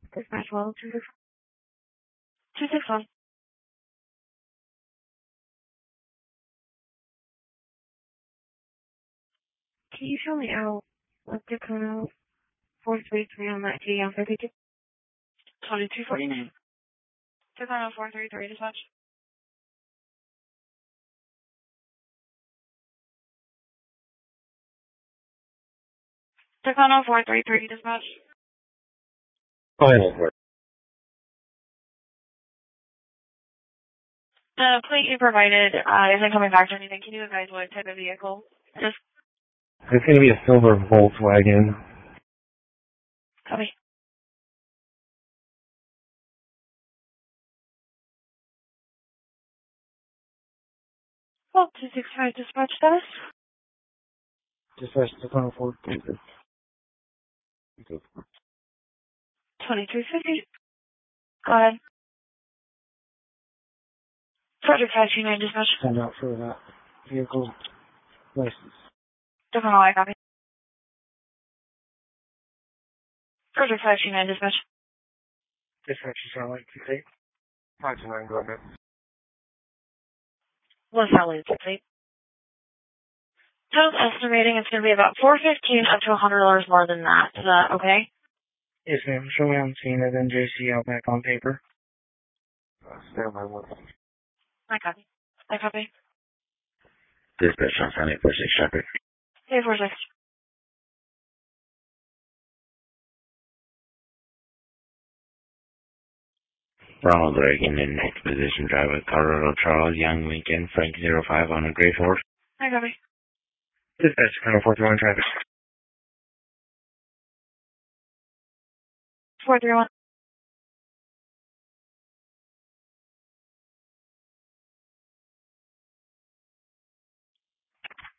Dispatch level 261. Can you show me out what Tacoma 433 on that T on 52? 2249. Tacoma 433 dispatch. Tacoma 433 dispatch. Final word. The plate you provided isn't coming back to anything. Can you advise what type of vehicle? Just It's going to be a silver Volkswagen. copy. Well, 265 dispatch status. Dispatch Tacoma 433. 2350. Go ahead. Project 529 dispatch. Send out for that vehicle license. Tacoma Y copy. Project 529 dispatch. Dispatch is on like 28. 529, go ahead. What's that lead plate? Total estimating it's going to be about $415 up to $100 more than that. Is that okay? Yes, ma'am. Show me on scene and then JC out back on paper. Stand by one. I copy. I copy. Dispatch on Sunny 46 Shepherd. 846. Ronald Reagan in next position, driver Colorado Charles Young Lincoln, Frank 05 on a gray horse. I copy. Dispatch Tacoma 431 traffic. 431.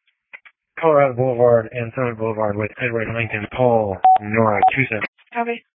Colorado Boulevard and Summit Boulevard with Edward Lincoln, Paul, Nora 27. Copy.